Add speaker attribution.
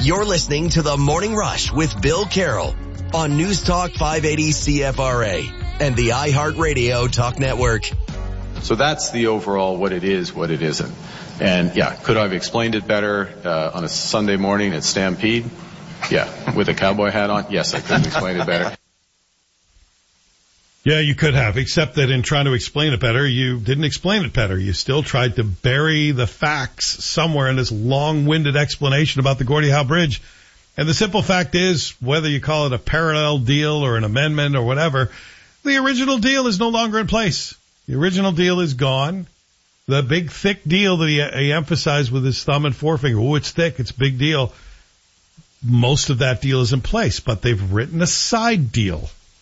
Speaker 1: You're listening to The Morning Rush with Bill Carroll on News Talk 580 CFRA and the iHeartRadio Talk Network.
Speaker 2: So that's the overall what it is, what it isn't. And yeah, could I have explained it better on a Sunday morning at Stampede? Yeah, with a cowboy hat on? Yes, I could have explained it better.
Speaker 3: Yeah, you could have, except that in trying to explain it better, you didn't explain it better. You still tried to bury the facts somewhere in this long-winded explanation about the Gordie Howe Bridge. And the simple fact is, whether you call it a parallel deal or an amendment or whatever, the original deal is no longer in place. The original deal is gone. The big, thick deal that he emphasized with his thumb and forefinger, oh, it's thick, it's a big deal. Most of that deal is in place, but they've written a side deal.